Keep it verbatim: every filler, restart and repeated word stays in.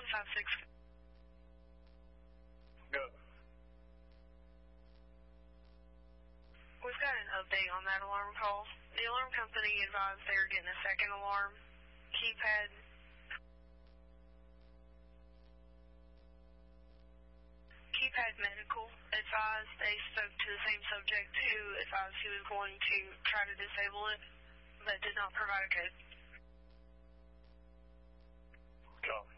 one five six. Go. We've got an update on that alarm call. The alarm company advised they were getting a second alarm keypad. Keypad Medical advised they spoke to the same subject who advised he was going to try to disable it, but did not provide a code. Copy.